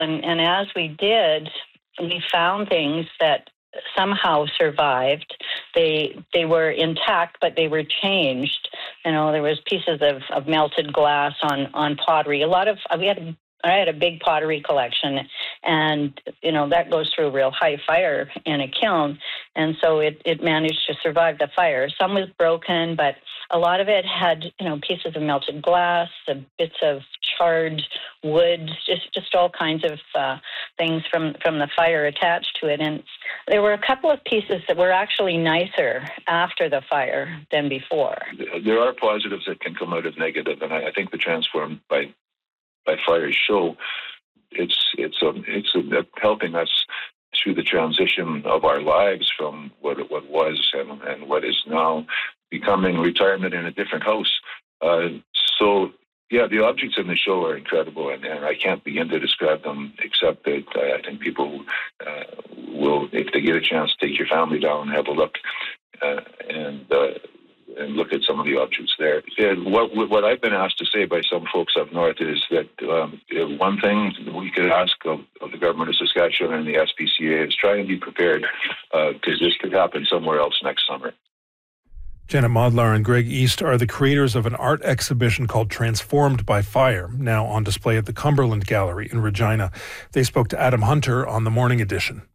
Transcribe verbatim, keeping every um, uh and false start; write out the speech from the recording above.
And, and as we did, we found things that somehow survived. They they were intact, but they were changed. You know, there was pieces of, of melted glass on, on pottery. A lot of we had I had a big pottery collection, and you know that goes through a real high fire in a kiln, and so it, it managed to survive the fire. Some was broken, but a lot of it had you know pieces of melted glass, uh, bits of charred wood, just just all kinds of uh, things from from the fire attached to it. And there were a couple of pieces that were actually nicer after the fire than before. There are positives that can come out of negative, and I, I think the Transformed by by Fire show it's it's a, it's a, helping us through the transition of our lives from what what was and, and what is now becoming retirement in a different house. Uh, so. Yeah, the objects in the show are incredible, and, and I can't begin to describe them, except that uh, I think people uh, will, if they get a chance, take your family down and have a look uh, and uh, and look at some of the objects there. And what what I've been asked to say by some folks up north is that um, one thing we could ask of, of the government of Saskatchewan and the S P C A is try and be prepared, because uh, this could happen somewhere else next summer. Janet Modlar and Greg East are the creators of an art exhibition called Transformed by Fire, now on display at the Cumberland Gallery in Regina. They spoke to Adam Hunter on The Morning Edition.